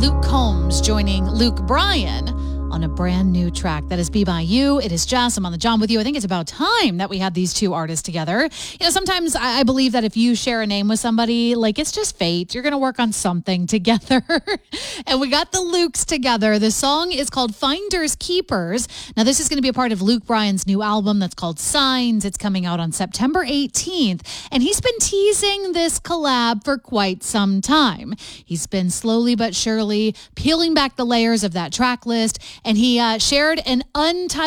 Luke Combs joining Luke Bryan on a brand new track. That is Be By You. It is Jess. I'm on the John with you. I think it's about time that we had these two artists together. You know, sometimes I believe that if you share a name with somebody, like it's just fate. You're going to work on something together. And we got the Lukes together. The song is called Finders Keepers. Now, this is going to be a part of Luke Bryan's new album that's called Signs. It's coming out on September 18th. And he's been teasing this collab for quite some time. He's been slowly but surely peeling back the layers of that track list. And he shared an untitled